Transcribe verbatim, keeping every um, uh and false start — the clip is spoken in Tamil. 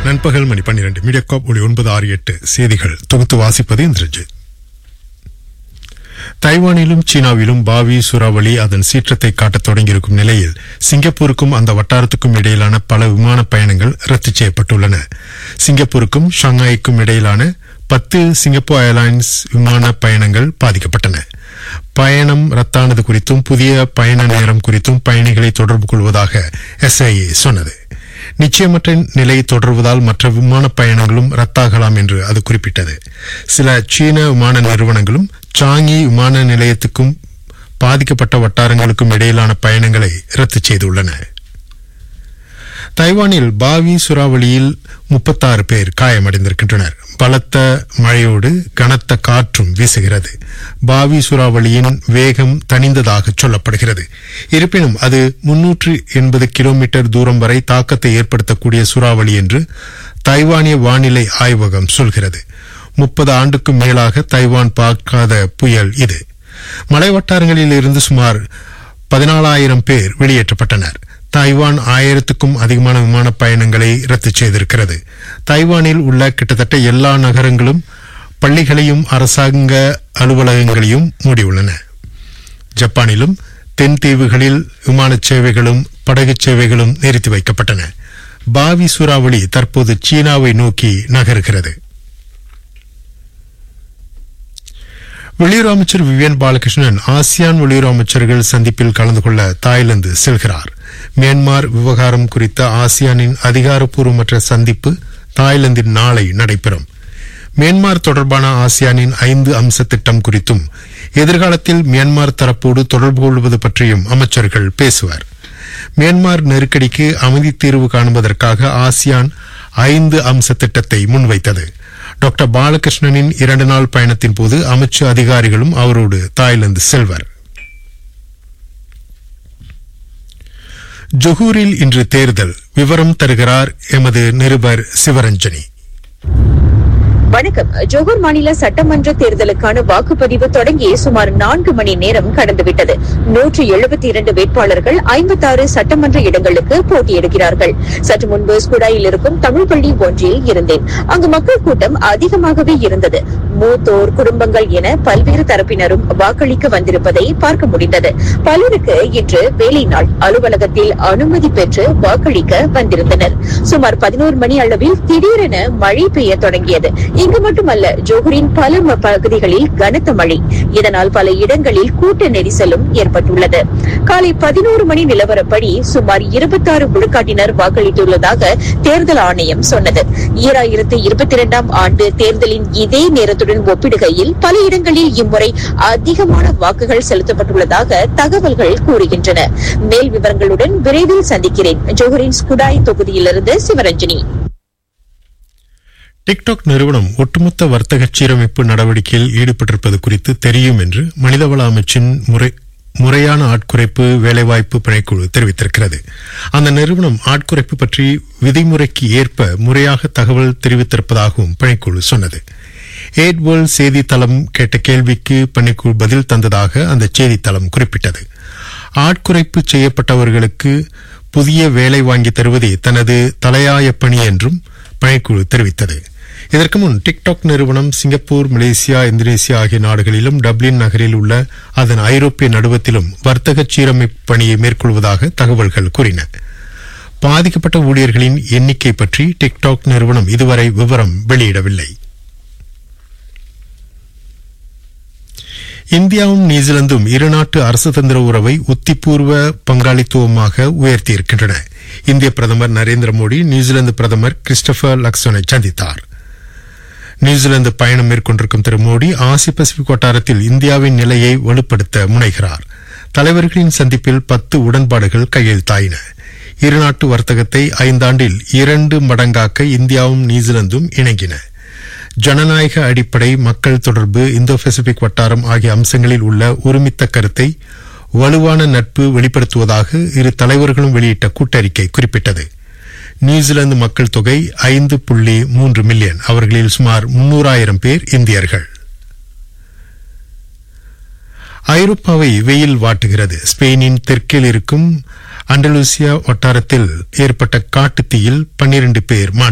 நண்பகல் மணி பன்னிரண்டு மீடியாகாப் ஒளி ஒன்பது ஆறு எட்டு செய்திகள் தொகுத்து வாசிப்பது இந்திரஜித். தைவானிலும் சீனாவிலும் பாவி சூறாவளி அதன் சீற்றத்தை காட்டத் தொடங்கியிருக்கும் நிலையில் சிங்கப்பூருக்கும் அந்த வட்டாரத்துக்கும் இடையிலான பல விமான பயணங்கள் ரத்து செய்யப்பட்டுள்ளன. சிங்கப்பூருக்கும் ஷாங்காய்க்கும் இடையிலான பத்து சிங்கப்பூர் ஏர்லைன்ஸ் விமான பயணங்கள் பாதிக்கப்பட்டன. பயணம் ரத்தானது குறித்தும் புதிய பயண நேரம் குறித்தும் பயணிகளை தொடர்பு கொள்வதாக எஸ்ஐஏ சொன்னது. நிச்சயமற்ற நிலை தொடர்வதால் மற்ற விமான பயணங்களும் ரத்தாகலாம் என்று அது குறிப்பிட்டது. சில சீன விமான நிறுவனங்களும் சாங்கி விமான நிலையத்துக்கும் பாதிக்கப்பட்ட வட்டாரங்களுக்கும் இடையிலான பயணங்களை ரத்து செய்துள்ளன. தைவானில் பாவி சூறாவளியில் முப்பத்தாறு பேர் காயமடைந்திருக்கின்றனர். பலத்த மழையோடு கனத்த காற்றும் வீசுகிறது. பாவி சூறாவளியின் வேகம் தணிந்ததாக சொல்லப்படுகிறது. இருப்பினும் அது முன்னூற்று எண்பது கிலோமீட்டர் தூரம் வரை தாக்கத்தை ஏற்படுத்தக்கூடிய சூறாவளி என்று தைவானிய வானிலை ஆய்வகம் சொல்கிறது. முப்பது ஆண்டுக்கும் மேலாக தைவான் பார்க்காத புயல் இது. மலை வட்டாரங்களில் இருந்து சுமார் பதினாலாயிரம் பேர் வெளியேற்றப்பட்டனர். தைவான் ஆயிரத்துக்கும் அதிகமான விமான பயணங்களை ரத்து செய்திருக்கிறது. தைவானில் உள்ள கிட்டத்தட்ட எல்லா நகரங்களும் பள்ளிகளையும் அரசாங்க அலுவலகங்களையும் மூடியுள்ளன. ஜப்பானிலும் தென் தீவுகளில் விமான சேவைகளும் படகு சேவைகளும் நிறுத்தி வைக்கப்பட்டன. பாவி சூறாவளி தற்போது சீனாவை நோக்கி நகருகிறது. வெளியுறவு அமைச்சர் விவியன் பாலகிருஷ்ணன் ஆசியான் வெளியுறவு அமைச்சர்கள் சந்திப்பில் கலந்து கொள்ள தாய்லாந்து செல்கிறார். மியான்மர் விவகாரம் குறித்த ஆசியானின் அதிகாரப்பூர்வமற்ற சந்திப்பு தாய்லாந்தில் நாளை நடைபெறும். மியான்மர் தொடர்பான ஆசியானின் ஐந்து அம்ச திட்டம் குறித்தும் எதிர்காலத்தில் மியான்மர் தரப்போடு தொடர்பு கொள்வது பற்றியும் அமைச்சர்கள் பேசுவர். மியான்மர் நெருக்கடிக்கு அமைதி தீர்வு காணுவதற்காக ஆசியான் ஐந்து அம்ச திட்டத்தை முன்வைத்தது. டாக்டர் பாலகிருஷ்ணனின் இரண்டு நாள் பயணத்தின் போது அமைச்சு அதிகாரிகளும் அவரோடு தாய்லாந்து செல்வர். ஜொஹூரில் இன்று தேர்தல் விவரம் தருகிறார் எமது நிருபர் சிவரஞ்சனி. வணக்கம். ஜொஹூர் மாநில சட்டமன்ற தேர்தலுக்கான வாக்குப்பதிவு தொடங்கி சுமார் நான்கு மணி நேரம் கடந்துவிட்டது. நூற்று எழுபத்தி இரண்டு வேட்பாளர்கள் ஐம்பத்தாறு சட்டமன்ற இடங்களுக்கு போட்டியிடுகிறார்கள். சற்று முன்பு ஸ்குடாயில் இருக்கும் தமிழ் பள்ளி ஒன்றில் இருந்தேன். அங்கு மக்கள் கூட்டம் அதிகமாகவே இருந்தது. மூத்தோர், குடும்பங்கள் என பல்வேறு தரப்பினரும் வாக்களிக்க வந்திருப்பதை பார்க்க முடிந்தது. பலருக்கு இன்று வேலை நாள். அலுவலகத்தில் அனுமதி பெற்று வாக்களிக்க வந்திருந்தனர். சுமார் பதினோரு மணி அளவில் திடீரென மழை பெய்ய தொடங்கியது. இங்கு மட்டுமல்ல, ஜொஹூரின் பல பகுதிகளில் கனத்த மழை. இதனால் பல இடங்களில் கூட்ட நெரிசலும் ஏற்பட்டுள்ளது. காலை பதினோரு மணி நிலவரப்படி சுமார் இருபத்தாறு விழுக்காட்டினர் வாக்களித்துள்ளதாக தேர்தல் ஆணையம் சொன்னது. ஈராயிரத்து இருபத்தி இரண்டாம் ஆண்டு தேர்தலின் இதே நேரத்துடன் ஒப்பிடுகையில் பல இடங்களில் இம்முறை அதிகமான வாக்குகள் செலுத்தப்பட்டுள்ளதாக தகவல்கள் கூறுகின்றன. மேல் விவரங்களுடன் விரைவில் சந்திக்கிறேன். ஜொஹூரின் ஸ்குடாய் தொகுதியிலிருந்து சிவரஞ்சனி. டிக்டாக் நிறுவனம் ஒட்டுமொத்த வர்த்தக சீரமைப்பு நடவடிக்கையில் ஈடுபட்டிருப்பது குறித்து தெரியும் என்று மனிதவள அமைச்சின் முறை முறையான ஆட்குறைப்பு வேலைவாய்ப்பு பணிக்குழு தெரிவித்திருக்கிறது. அந்த நிறுவனம் ஆட்குறைப்பு பற்றி விதிமுறைக்கு ஏற்ப முறையாக தகவல் தெரிவித்திருப்பதாகவும் பணிக்குழு சொன்னது. எய்ட் வேர்ல்ட் செய்தித்தளம் கேட்ட கேள்விக்கு பணிக்குழு பதில் தந்ததாக அந்த செய்தித்தளம் குறிப்பிட்டது. ஆட்குறைப்பு செய்யப்பட்டவர்களுக்கு புதிய வேலை வாங்கி தருவதே தனது தலையாய பணி என்றும் பணிக்குழு தெரிவித்தது. இதற்கு முன் டிக்டாக் நிறுவனம் சிங்கப்பூர், மலேசியா, இந்தோனேசியா ஆகிய நாடுகளிலும் டப்ளின் நகரில் உள்ள அதன் ஐரோப்பிய நடுவத்திலும் வர்த்தக சீரமைப்பு பணியை மேற்கொள்வதாக தகவல்கள் கூறின. பாதிக்கப்பட்ட ஊழியர்களின் எண்ணிக்கை பற்றி டிக்டாக் நிறுவனம் இதுவரை விவரம் வெளியிடவில்லை. இந்தியாவும் நியூசிலாந்தும் இருநாட்டு அரசு தந்திர உறவை உத்திபூர்வ பங்காளித்துவமாக உயர்த்தியிருக்கின்றன. இந்திய பிரதமர் நரேந்திர மோடி நியூசிலாந்து பிரதமர் கிறிஸ்டபர் லக்சனை சந்தித்தார். நியூசிலாந்து பயணம் மேற்கொண்டிருக்கும் திரு மோடி ஆசிய பசிபிக் வட்டாரத்தில் இந்தியாவின் நிலையை வலுப்படுத்த முனைகிறார். தலைவர்களின் சந்திப்பில் பத்து உடன்பாடுகள் கையெழுத்தாயின. இருநாட்டு வர்த்தகத்தை ஐந்தாண்டில் இரண்டு மடங்காக்க இந்தியாவும் நியூசிலாந்தும் இணங்கின. ஜனநாயக அடிப்படை, மக்கள் தொடர்பு, இந்தோ பசிபிக் வட்டாரம் ஆகிய அம்சங்களில் உள்ள ஒருமித்த கருத்தை வலுவான நட்பு வெளிப்படுத்துவதாக இரு தலைவர்களும் வெளியிட்ட கூட்டறிக்கை குறிப்பிட்டது. நியூசிலாந்து மக்கள் தொகை ஐந்து புள்ளி மூன்று மில்லியன். அவர்களில் சுமார் முன்னூறாயிரம் பேர் இந்தியர்கள். ஐரோப்பாவை வெயில் வாட்டுகிறது. ஸ்பெயினின் தெற்கில் இருக்கும் அண்டலூசியா வட்டாரத்தில் ஏற்பட்ட காட்டுத்தீயில் பன்னிரண்டு பேர்